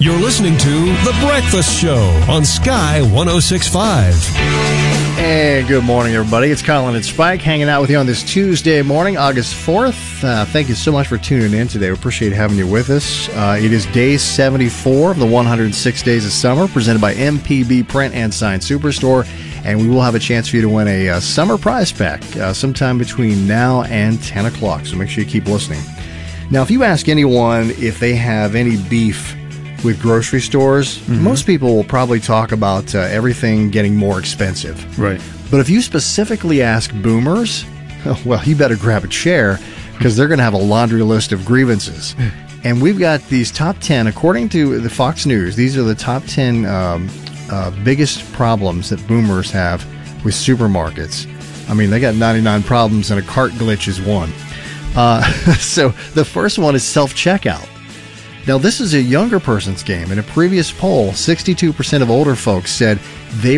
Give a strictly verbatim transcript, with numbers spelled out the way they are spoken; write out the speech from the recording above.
You're listening to The Breakfast Show on Sky one oh six point five. Hey, good morning, everybody. It's Colin and Spike hanging out with you on this Tuesday morning, August fourth. Uh, thank you so much for tuning in today. We appreciate having you with us. Uh, it is day seventy-four of the one hundred six Days of Summer, presented by M P B Print and Sign Superstore. And we will have a chance for you to win a uh, summer prize pack uh, sometime between now and ten o'clock. So make sure you keep listening. Now, if you ask anyone if they have any beef with grocery stores, mm-hmm. most people will probably talk about uh, everything getting more expensive. Right. But if you specifically ask boomers, well, you better grab a chair because they're going to have a laundry list of grievances. And we've got these top ten, according to the Fox News, these are the top ten um, uh, biggest problems that boomers have with supermarkets. I mean, they got ninety-nine problems and a cart glitch is one. Uh, so the first one is self-checkout. Now, this is a younger person's game. In a previous poll, sixty-two percent of older folks said they